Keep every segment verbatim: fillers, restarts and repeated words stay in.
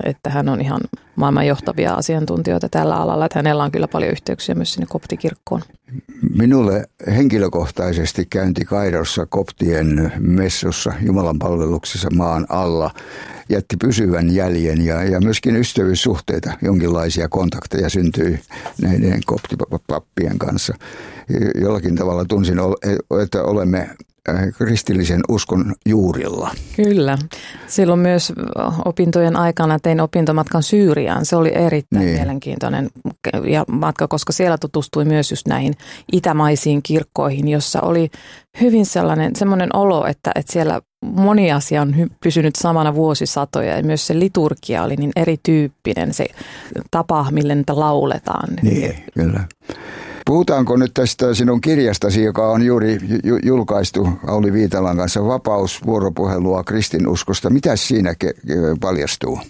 että hän on ihan maailman johtavia asiantuntijoita tällä alalla, että hänellä on kyllä paljon yhteyksiä myös sinne koptikirkkoon. Minulle henkilökohtaisesti käynti Kairossa koptien messussa Jumalan palveluksessa maan alla jätti pysyvän jäljen ja, ja myöskin ystävyyssuhteita, jonkinlaisia kontakteja syntyi näiden koptipappien kanssa. Jollakin tavalla tunsin, että olemme kristillisen uskon juurilla. Kyllä. Silloin myös opintojen aikana tein opintomatkan Syyriaan. Se oli erittäin niin. mielenkiintoinen ja matka, koska siellä tutustui myös just näihin itämaisiin kirkkoihin, jossa oli hyvin sellainen semmoinen olo, että, että siellä moni asia on pysynyt samana vuosisatoja ja myös se liturgia oli niin erityyppinen, se tapa, millä niitä lauletaan. Niin, kyllä. Puhutaanko nyt tästä sinun kirjastasi, joka on juuri julkaistu Auli Viitalan kanssa, Vapaus, vuoropuhelua kristinuskosta. Mitäs siinä paljastuu?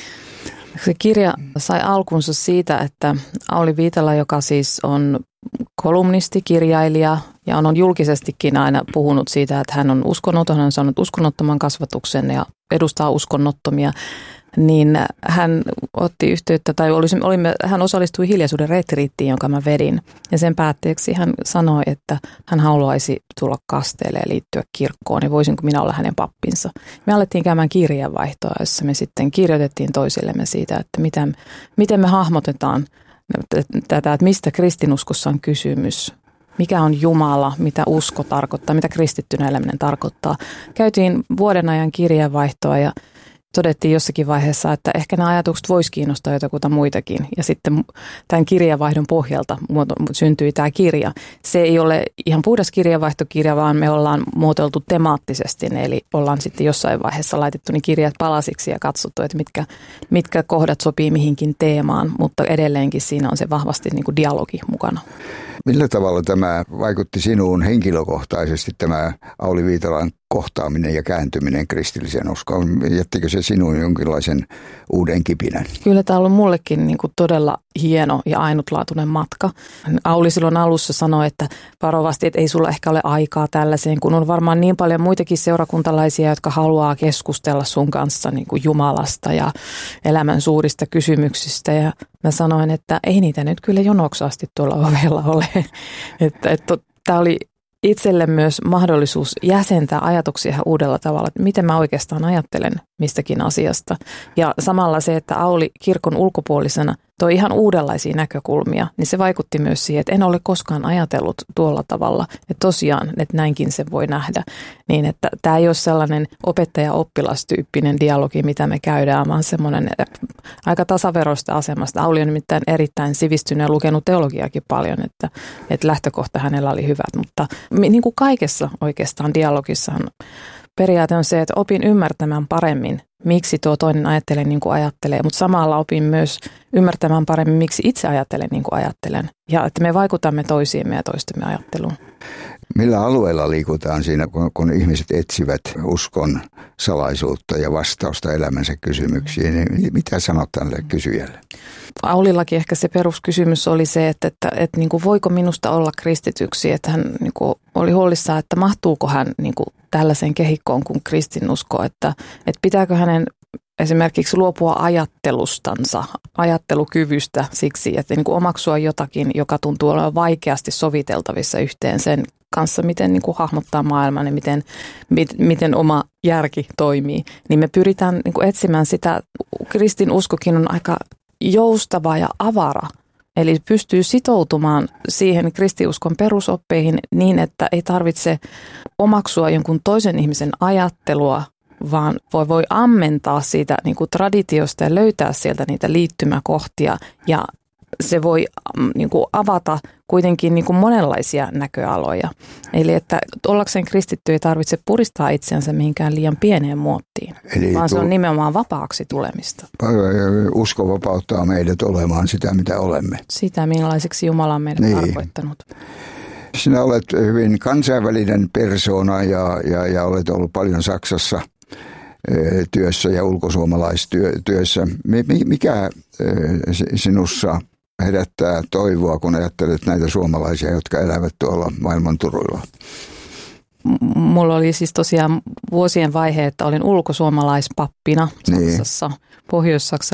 Se kirja sai alkunsa siitä, että Auli Viitala, joka siis on kolumnisti, kirjailija ja on julkisestikin aina puhunut siitä, että hän on uskonnoton, hän on saanut uskonnottoman kasvatuksen ja edustaa uskonnottomia, niin hän otti yhteyttä, tai olimme, hän osallistui hiljaisuuden retriittiin, jonka mä vedin. Ja sen päätteeksi hän sanoi, että hän haluaisi tulla kasteelle ja liittyä kirkkoon, niin voisinko minä olla hänen pappinsa. Me alettiin käymään kirjeenvaihtoa, jossa me sitten kirjoitettiin toisillemme siitä, että miten, miten me hahmotetaan tätä, että mistä kristinuskossa on kysymys. Mikä on Jumala, mitä usko tarkoittaa, mitä kristittynä eläminen tarkoittaa. Käytiin vuoden ajan kirjeenvaihtoa ja todettiin jossakin vaiheessa, että ehkä nämä ajatukset voisi kiinnostaa jotakuta muitakin. Ja sitten tämän kirjeenvaihdon pohjalta syntyi tämä kirja. Se ei ole ihan puhdas kirjeenvaihtokirja, vaan me ollaan muotoiltu temaattisesti. Eli ollaan sitten jossain vaiheessa laitettu niin kirjat palasiksi ja katsottu, että mitkä, mitkä kohdat sopii mihinkin teemaan. Mutta edelleenkin siinä on se vahvasti niin kuin dialogi mukana. Millä tavalla tämä vaikutti sinuun henkilökohtaisesti, tämä Auli Viitalan kohtaaminen ja kääntyminen kristilliseen uskoon? Jättikö se sinuun jonkinlaisen uuden kipinän? Kyllä tämä on ollut mullekin niin kuin todella hieno ja ainutlaatuinen matka. Auli silloin alussa sanoi, että varovasti, että ei sulla ehkä ole aikaa tällaiseen, kun on varmaan niin paljon muitakin seurakuntalaisia, jotka haluaa keskustella sun kanssa niin kuin Jumalasta ja elämän suurista kysymyksistä. Ja mä sanoin, että ei niitä nyt kyllä jonoksi asti tuolla ovella ole. että, että, tämä oli itselle myös mahdollisuus jäsentää ajatuksia uudella tavalla, että miten mä oikeastaan ajattelen mistäkin asiasta. Ja samalla se, että Auli kirkon ulkopuolisena toi ihan uudenlaisia näkökulmia, niin se vaikutti myös siihen, että en ole koskaan ajatellut tuolla tavalla. Että tosiaan, että näinkin se voi nähdä. Niin, että tämä ei ole sellainen opettaja-oppilas-tyyppinen dialogi, mitä me käydään, vaan semmoinen aika tasaveroista asemasta. Auli on nimittäin erittäin sivistynyt ja lukenut teologiakin paljon, että, että lähtökohta hänellä oli hyvät. Mutta niin kuin kaikessa oikeastaan dialogissahan periaate on se, että opin ymmärtämään paremmin, miksi tuo toinen ajattelee niin kuin ajattelee, mutta samalla opin myös ymmärtämään paremmin, miksi itse ajattelen niin kuin ajattelen. Ja että me vaikutamme toisiimme ja toistemme ajatteluun. Millä alueella liikutaan siinä, kun, kun ihmiset etsivät uskon salaisuutta ja vastausta elämänsä kysymyksiin? Niin mitä sanot tälle kysyjälle? Aulillakin ehkä se peruskysymys oli se, että, että, että niin kuin voiko minusta olla kristityksi, että hän niin kuin oli huolissaan, että mahtuuko hän niin kuin tällaiseen kehikkoon kuin kristinusko, että, että pitääkö hänen esimerkiksi luopua ajattelustansa, ajattelukyvystä siksi, että niin kuin omaksua jotakin, joka tuntuu olevan vaikeasti soviteltavissa yhteen sen kanssa, miten niin kuin hahmottaa maailman ja miten, mit, miten oma järki toimii. Niin me pyritään niin kuin etsimään sitä, kristinuskokin on aika joustava ja avara. Eli pystyy sitoutumaan siihen kristiuskon perusoppeihin niin, että ei tarvitse omaksua jonkun toisen ihmisen ajattelua, vaan voi, voi ammentaa siitä niin kuin traditiosta ja löytää sieltä niitä liittymäkohtia. Ja se voi niin kuin avata kuitenkin niin kuin monenlaisia näköaloja. Eli että ollakseen kristitty ei tarvitse puristaa itseänsä mihinkään liian pieneen muottiin, eli vaan se on nimenomaan vapaaksi tulemista. Usko vapauttaa meidät olemaan sitä, mitä olemme. Sitä, millaiseksi Jumala on meidät niin tarkoittanut. Sinä olet hyvin kansainvälinen persoona ja, ja, ja olet ollut paljon Saksassa työssä ja ulkosuomalaistyössä. Mikä sinussa herättää toivoa, kun ajattelet näitä suomalaisia, jotka elävät tuolla maailman turuilla? Mulla oli siis tosiaan vuosien vaihe, että olin ulkosuomalaispappina Saksassa, niin Pohjois-Saksan